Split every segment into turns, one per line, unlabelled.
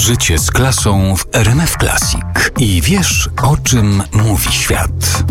Życie z klasą w RMF Classic. I wiesz, o czym mówi świat.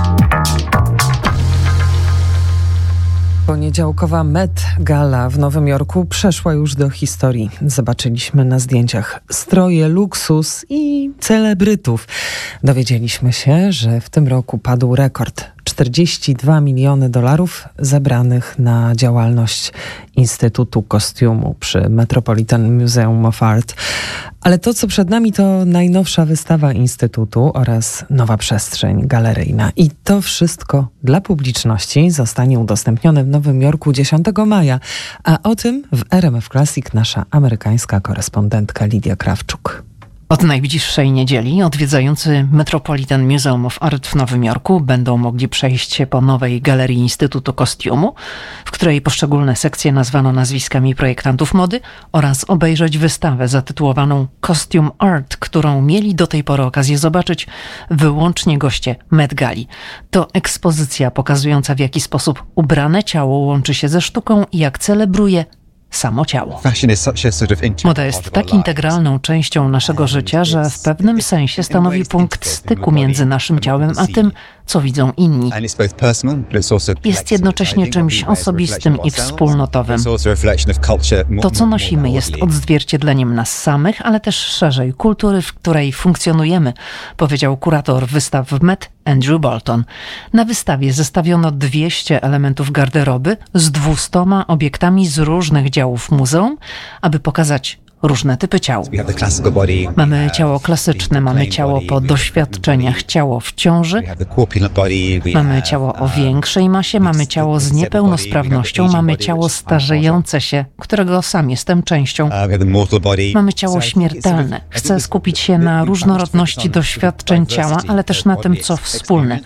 Poniedziałkowa Met Gala w Nowym Jorku przeszła już do historii. Zobaczyliśmy na zdjęciach stroje, luksus i celebrytów. Dowiedzieliśmy się, że w tym roku padł rekord. $42 miliony zebranych na działalność Instytutu Kostiumu przy Metropolitan Museum of Art. Ale to, co przed nami, to najnowsza wystawa Instytutu oraz nowa przestrzeń galeryjna. I to wszystko dla publiczności zostanie udostępnione w Nowym Jorku 10 maja. A o tym w RMF Classic nasza amerykańska korespondentka Lidia Krawczuk.
Od najbliższej niedzieli odwiedzający Metropolitan Museum of Art w Nowym Jorku będą mogli przejść się po nowej galerii Instytutu Kostiumu, w której poszczególne sekcje nazwano nazwiskami projektantów mody, oraz obejrzeć wystawę zatytułowaną Costume Art, którą mieli do tej pory okazję zobaczyć wyłącznie goście Met Gali. To ekspozycja pokazująca, w jaki sposób ubrane ciało łączy się ze sztuką i jak celebruje samo ciało. Moda jest tak integralną częścią naszego życia, że w pewnym sensie stanowi punkt styku między naszym ciałem a tym, co widzą inni. Jest jednocześnie czymś osobistym i wspólnotowym. To, co nosimy, jest odzwierciedleniem nas samych, ale też szerzej kultury, w której funkcjonujemy, powiedział kurator wystaw w Met Andrew Bolton. Na wystawie zestawiono 200 elementów garderoby z 200 obiektami z różnych działów muzeum, aby pokazać różne typy ciał. Mamy ciało klasyczne, mamy ciało po doświadczeniach, ciało w ciąży, mamy ciało o większej masie, mamy ciało z niepełnosprawnością, mamy ciało starzejące się, którego sam jestem częścią. Mamy ciało śmiertelne. Chcę skupić się na różnorodności doświadczeń ciała, ale też na tym, co wspólne.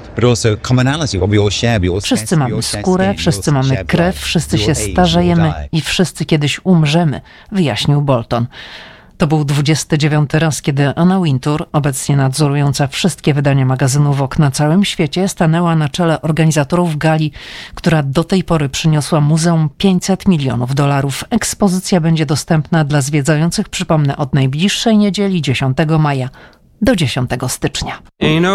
Wszyscy mamy skórę, wszyscy mamy krew, wszyscy się starzejemy i wszyscy kiedyś umrzemy, wyjaśnił Bolton. To był 29. raz, kiedy Anna Wintour, obecnie nadzorująca wszystkie wydania magazynu Vogue na całym świecie, stanęła na czele organizatorów gali, która do tej pory przyniosła muzeum $500 milionów. Ekspozycja będzie dostępna dla zwiedzających, przypomnę, od najbliższej niedzieli 10 maja do 10 stycznia.